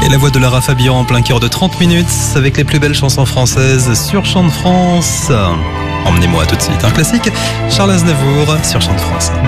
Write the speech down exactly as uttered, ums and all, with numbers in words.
la voix de Lara Fabian en plein cœur de trente minutes avec les plus belles chansons françaises sur Chant de France. Emmenez-moi tout de suite, un classique, Charles Aznavour sur Chant de France.